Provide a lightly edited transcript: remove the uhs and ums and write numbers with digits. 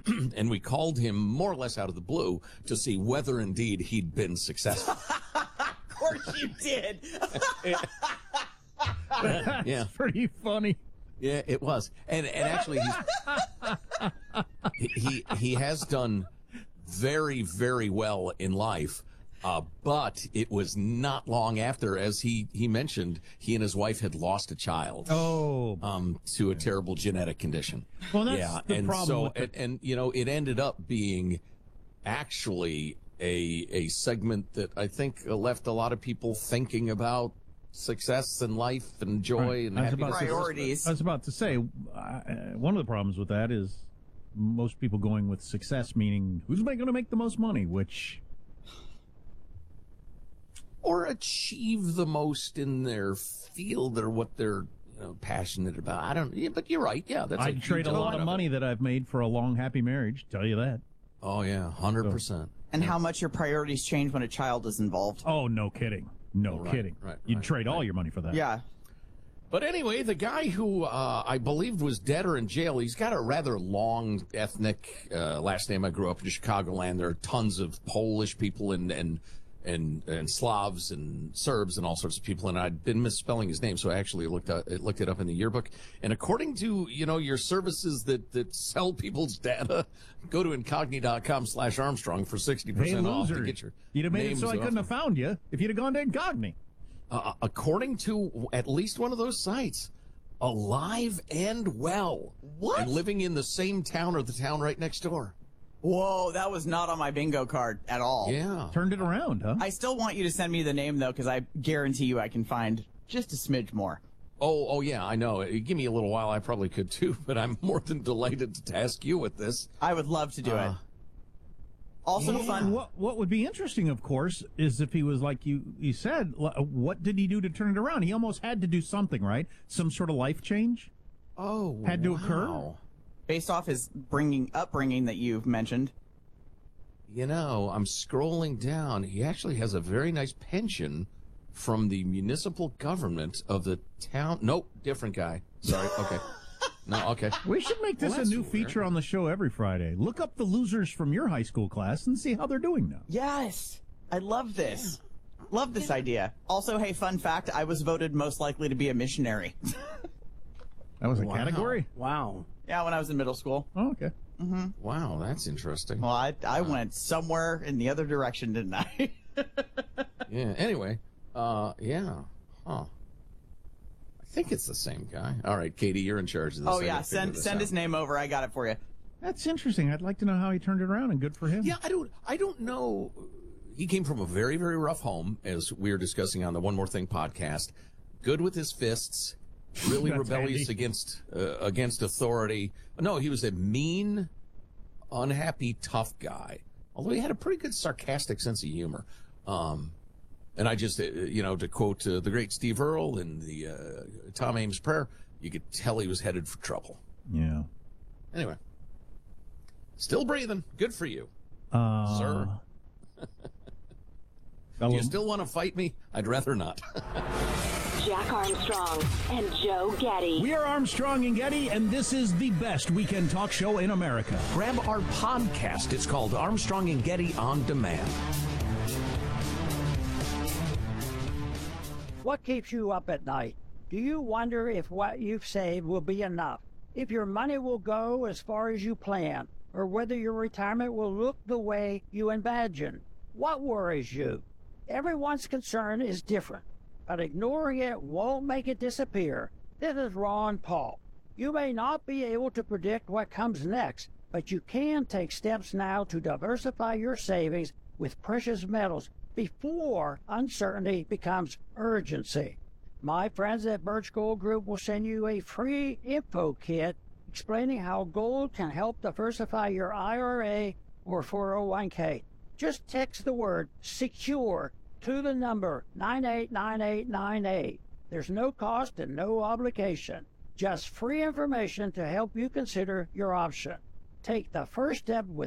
and we called him more or less out of the blue to see whether indeed he'd been successful. Of course you did. Yeah, pretty funny. Yeah, it was. And actually, he has done very, very well in life. But it was not long after, as he mentioned, he and his wife had lost a child. To a terrible genetic condition. Well, that's the problem. And it ended up being actually a segment that I think left a lot of people thinking about success and life and joy and happiness. Priorities. I was about to say, one of the problems with that is most people going with success, meaning who's going to make the most money, or achieve the most in their field or what they're passionate about. But you're right. Yeah, I'd trade a lot of money that I've made for a long, happy marriage. Tell you that. Oh yeah, 100%. And how much your priorities change when a child is involved. Oh, no kidding. No kidding. Right. You'd trade all your money for that. Yeah. But anyway, the guy who I believed was dead or in jail, he's got a rather long ethnic last name. I grew up in Chicagoland. There are tons of Polish people and Slavs and Serbs and all sorts of people, and I'd been misspelling his name, so I actually looked it up in the yearbook. And according to your services that sell people's data, go to incogni.com/Armstrong for 60% off to get your You'd have made it names so I couldn't have found you if you'd have gone to Incogni. According to at least one of those sites, alive and well. What? And living in the same town or the town right next door. Whoa, that was not on my bingo card at all. Yeah. Turned it around, huh? I still want you to send me the name, though, because I guarantee you I can find just a smidge more. Oh, yeah, I know. Give me a little while. I probably could, too, but I'm more than delighted to task you with this. I would love to do it. Also fun. What would be interesting, of course, is if he was like you said, what did he do to turn it around? He almost had to do something, right? Some sort of life change? Had to occur? Based off his upbringing that you've mentioned. I'm scrolling down. He actually has a very nice pension from the municipal government of the town. Nope, different guy. Sorry. Okay. No, okay. We should make this a new feature on the show every Friday. Look up the losers from your high school class and see how they're doing now. Yes. I love this. Yeah. Love this idea. Also, hey, fun fact, I was voted most likely to be a missionary. That was a category? Wow. Yeah, when I was in middle school. Oh, okay. Mm-hmm. Wow, that's interesting. Well, I went somewhere in the other direction, didn't I? Yeah, anyway. Yeah. Huh. I think it's the same guy. All right, Katie, you're in charge of this. Oh, yeah, send his name over. I got it for you. That's interesting. I'd like to know how he turned it around, and good for him. Yeah, I don't know. He came from a very, very rough home, as we were discussing on the One More Thing podcast. Good with his fists. Really rebellious against authority. No, he was a mean, unhappy, tough guy. Although he had a pretty good sarcastic sense of humor. And I just, to quote the great Steve Earle in the Tom Ames prayer, you could tell he was headed for trouble. Yeah. Anyway, still breathing. Good for you, sir. Do you still want to fight me? I'd rather not. Jack Armstrong and Joe Getty. We are Armstrong and Getty, and this is the best weekend talk show in America. Grab our podcast. It's called Armstrong and Getty On Demand. What keeps you up at night? Do you wonder if what you've saved will be enough? If your money will go as far as you plan? Or whether your retirement will look the way you imagine? What worries you? Everyone's concern is different, but ignoring it won't make it disappear. This is Ron Paul. You may not be able to predict what comes next, but you can take steps now to diversify your savings with precious metals before uncertainty becomes urgency. My friends at Birch Gold Group will send you a free info kit explaining how gold can help diversify your IRA or 401k. Just text the word SECURE to the number 989898. There's no cost and no obligation. Just free information to help you consider your option. Take the first step with